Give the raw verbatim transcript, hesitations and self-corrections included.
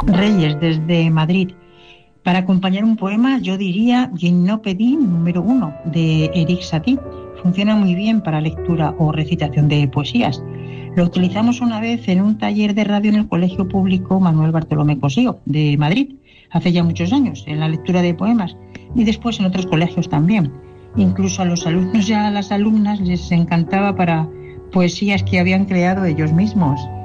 Reyes, desde Madrid. Para acompañar un poema, yo diría Gimnopédie número uno, de Eric Satie. Funciona muy bien para lectura o recitación de poesías. Lo utilizamos una vez en un taller de radio en el Colegio Público Manuel Bartolomé Cosío, de Madrid, hace ya muchos años, en la lectura de poemas, y después en otros colegios también. Incluso a los alumnos y a las alumnas les encantaba para poesías que habían creado ellos mismos.